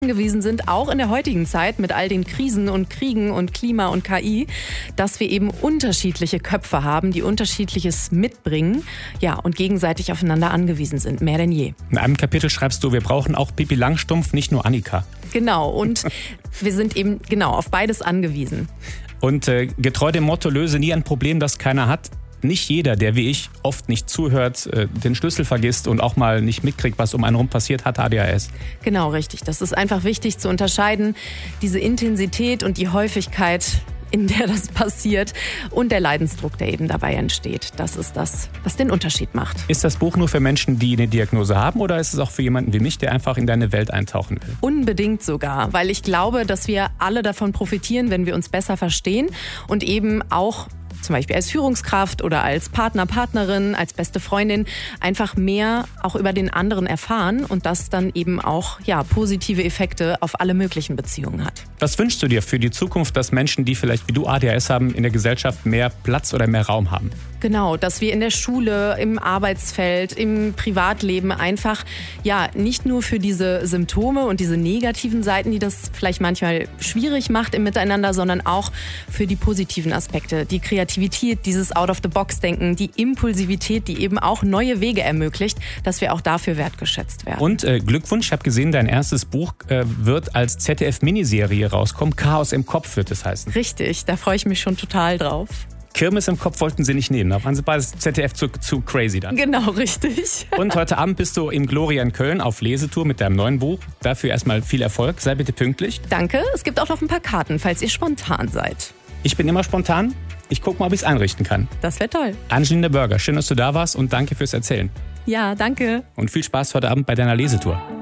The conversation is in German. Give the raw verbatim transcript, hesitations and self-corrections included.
angewiesen sind, auch in der heutigen Zeit mit all den Krisen und Kriegen und Klima und K I, dass wir eben unterschiedliche Köpfe haben, die Unterschiedliches mitbringen, ja, und gegenseitig aufeinander angewiesen sind, mehr denn je. In einem Kapitel schreibst du, wir brauchen auch Pippi Langstrumpf, nicht nur Annika. Genau, und wir sind eben genau auf beides angewiesen. Und äh, getreu dem Motto, löse nie ein Problem, das keiner hat. Nicht jeder, der wie ich oft nicht zuhört, den Schlüssel vergisst und auch mal nicht mitkriegt, was um einen rum passiert, hat A D H S. Genau, richtig. Das ist einfach wichtig zu unterscheiden. Diese Intensität und die Häufigkeit, in der das passiert und der Leidensdruck, der eben dabei entsteht. Das ist das, was den Unterschied macht. Ist das Buch nur für Menschen, die eine Diagnose haben, oder ist es auch für jemanden wie mich, der einfach in deine Welt eintauchen will? Unbedingt sogar, weil ich glaube, dass wir alle davon profitieren, wenn wir uns besser verstehen und eben auch zum Beispiel als Führungskraft oder als Partner, Partnerin, als beste Freundin einfach mehr auch über den anderen erfahren und das dann eben auch ja, positive Effekte auf alle möglichen Beziehungen hat. Was wünschst du dir für die Zukunft, dass Menschen, die vielleicht wie du A D H S haben, in der Gesellschaft mehr Platz oder mehr Raum haben? Genau, dass wir in der Schule, im Arbeitsfeld, im Privatleben einfach ja nicht nur für diese Symptome und diese negativen Seiten, die das vielleicht manchmal schwierig macht im Miteinander, sondern auch für die positiven Aspekte, die Kreativität, dieses Out-of-the-Box-Denken, die Impulsivität, die eben auch neue Wege ermöglicht, dass wir auch dafür wertgeschätzt werden. Und äh, Glückwunsch, ich habe gesehen, dein erstes Buch äh, wird als Z D F-Miniserie rauskommen. Chaos im Kopf wird es heißen. Richtig, da freue ich mich schon total drauf. Kirmes im Kopf wollten sie nicht nehmen, da waren sie bei Z D F zu, zu crazy dann. Genau, richtig. Und heute Abend bist du im Gloria in Köln auf Lesetour mit deinem neuen Buch. Dafür erstmal viel Erfolg, sei bitte pünktlich. Danke, es gibt auch noch ein paar Karten, falls ihr spontan seid. Ich bin immer spontan, ich gucke mal, ob ich es einrichten kann. Das wäre toll. Angelina Burger, schön, dass du da warst und danke fürs Erzählen. Ja, danke. Und viel Spaß heute Abend bei deiner Lesetour.